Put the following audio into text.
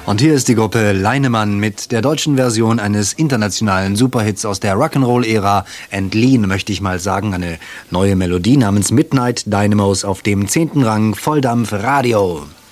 Und hier ist die Gruppe Leinemann mit der deutschen Version eines internationalen Superhits aus der Rock'n'Roll-Ära. Entliehen, möchte ich mal sagen, eine neue Melodie namens Midnight Dynamos auf dem 10. Rang Volldampf Radio.